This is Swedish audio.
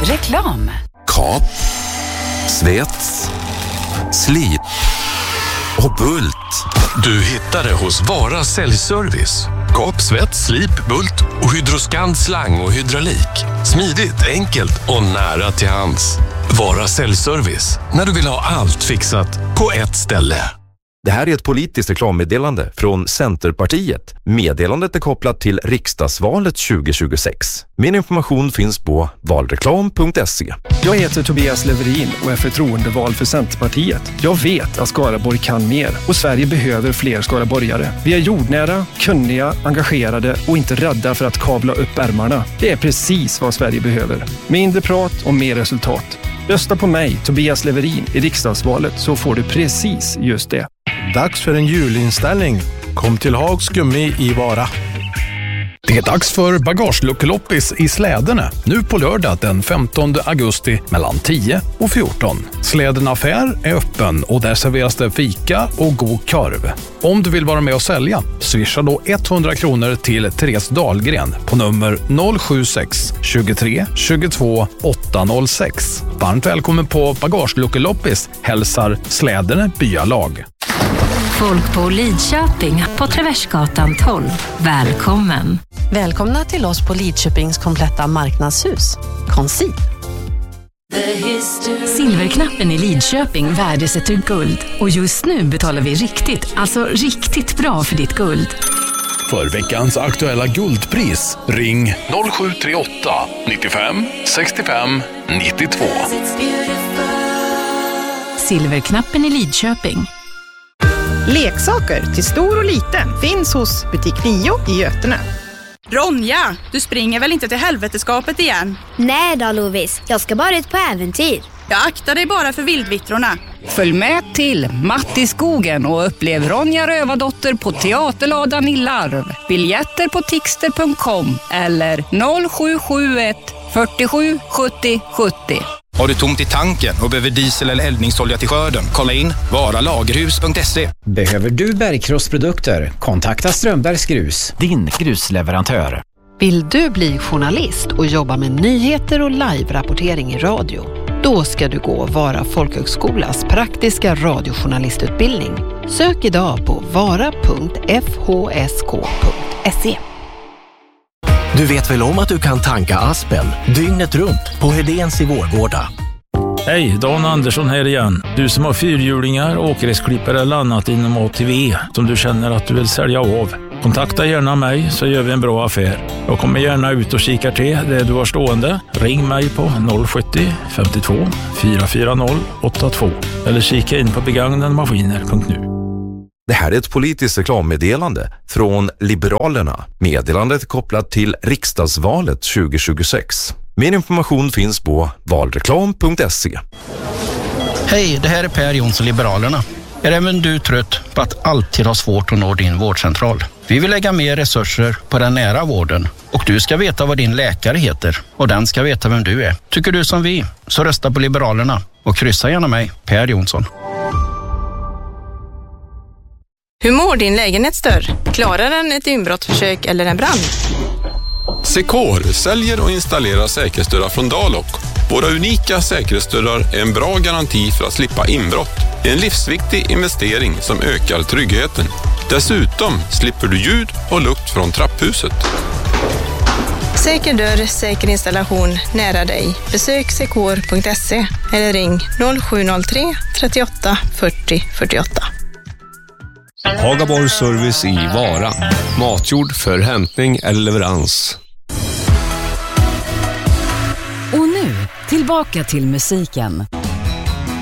Reklam. Kap, svets, slip och bult. Du hittar det hos Vara säljservice. Kap, svets, slip, bult och Hydroscan slang och hydraulik. Smidigt, enkelt och nära till hands. Vara säljservice. När du vill ha allt fixat på ett ställe. Det här är ett politiskt reklammeddelande från Centerpartiet. Meddelandet är kopplat till riksdagsvalet 2026. Min information finns på valreklam.se. Jag heter Tobias Leverin och är förtroendevald för Centerpartiet. Jag vet att Skaraborg kan mer och Sverige behöver fler skaraborgare. Vi är jordnära, kunniga, engagerade och inte rädda för att kavla upp ärmarna. Det är precis vad Sverige behöver. Mindre prat och mer resultat. Rösta på mig, Tobias Leverin, i riksdagsvalet så får du precis just det. Dags för en julinställning. Kom till Hags Gummi i Vara. Det är dags för bagageluckeloppis i Slädene. Nu på lördag den 15 augusti mellan 10 och 14. Slädene affär är öppen och där serveras det fika och god korv. Om du vill vara med och sälja, swisha då 100 kronor till Therese Dahlgren på nummer 076 23 22 806. Varmt välkommen på bagageluckeloppis, hälsar Slädene byalag. Folk på Lidköping på Traversgatan 12. Välkommen! Välkomna till oss på Lidköpings kompletta marknadshus. Konsi. Silverknappen i Lidköping värdesätter guld. Och just nu betalar vi riktigt bra för ditt guld. För veckans aktuella guldpris, ring 0738 95 65 92. Silverknappen i Lidköping. Leksaker till stor och liten finns hos Butik 9 i Götene. Ronja, du springer väl inte till helveteskapet igen? Nej då, Lovis. Jag ska bara ut på äventyr. Jag aktar dig bara för vildvittrorna. Följ med till Matt i skogen och upplev Ronja Rövardotter på Teaterladan i Larv. Biljetter på tixter.com eller 0771 47 70 70. Har du tomt i tanken och behöver diesel eller eldningsolja till skörden? Kolla in varalagerhus.se. Behöver du bergkrossprodukter? Kontakta Strömbergs Grus, din grusleverantör. Vill du bli journalist och jobba med nyheter och live-rapportering i radio? Då ska du gå Vara folkhögskolas praktiska radiojournalistutbildning. Sök idag på vara.fhsk.se. Du vet väl om att du kan tanka Aspen dygnet runt på Hedéns i Vårgårda? Hej, Dan Andersson här igen. Du som har fyrhjulingar, åkgräsklippare eller annat inom ATV som du känner att du vill sälja av. Kontakta gärna mig så gör vi en bra affär. Jag kommer gärna ut och kikar till det du har stående. Ring mig på 070 52 440 82 eller kika in på begagnademaskiner.nu. Det här är ett politiskt reklammeddelande från Liberalerna. Meddelandet är kopplat till riksdagsvalet 2026. Mer information finns på valreklam.se. Hej, det här är Per Jonsson, Liberalerna. Är även du trött på att alltid ha svårt att nå din vårdcentral? Vi vill lägga mer resurser på den nära vården och du ska veta vad din läkare heter och den ska veta vem du är. Tycker du som vi, så rösta på Liberalerna och kryssa gärna mig, Per Jonsson. Hur mår din lägenhetsdörr? Klarar den ett inbrottsförsök eller en brand? Secor säljer och installerar säkerhetsdörrar från Dalok. Våra unika säkerhetsdörrar är en bra garanti för att slippa inbrott. En livsviktig investering som ökar tryggheten. Dessutom slipper du ljud och lukt från trapphuset. Säker dörr, säker installation nära dig. Besök secor.se eller ring 0703 38 40 48. Hagaborg Service i Vara. Matjord för hämtning eller leverans. Och nu, tillbaka till musiken.